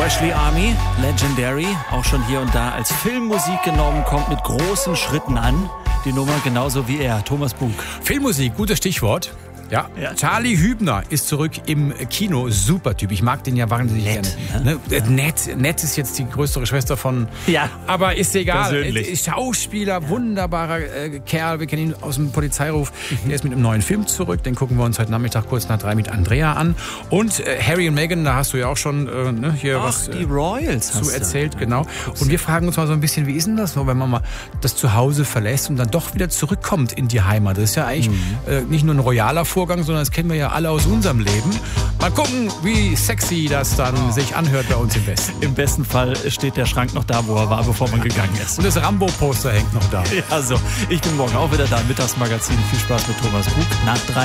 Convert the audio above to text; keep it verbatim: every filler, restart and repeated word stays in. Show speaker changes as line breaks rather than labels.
Freshly Army, Legendary, auch schon hier und da als Filmmusik genommen, kommt mit großen Schritten an. Die Nummer genauso wie er, Thomas Bug.
Filmmusik, gutes Stichwort. Ja. ja, Charlie Hübner ist zurück im Kino. Super Typ. Ich mag den ja wahnsinnig
nett,
gerne. Ne? Ja. Nett. Nett ist jetzt die größere Schwester von.
Ja.
Aber ist egal.
Persönlich.
Schauspieler, ja. wunderbarer äh, Kerl. Wir kennen ihn aus dem Polizeiruf. Mhm. Der ist mit einem neuen Film zurück. Den gucken wir uns heute Nachmittag kurz nach drei mit Andrea an. Und äh, Harry und Meghan, da hast du ja auch schon äh, ne, hier
Ach,
was
die Royals
zu erzählt. Genau. Und wir fragen uns mal so ein bisschen, wie ist denn das, wenn man mal das Zuhause verlässt und dann doch wieder zurückkommt in die Heimat? Das ist ja eigentlich mhm. äh, nicht nur ein royaler Vorgang, sondern das kennen wir ja alle aus unserem Leben. Mal gucken, wie sexy das dann oh. sich anhört bei uns im Westen.
Im besten Fall steht der Schrank noch da, wo er war, bevor man gegangen ist.
Und das Rambo-Poster hängt noch da.
Ja, so. Ich bin morgen auch wieder da im Mittagsmagazin. Viel Spaß mit Thomas Bug. Nach drei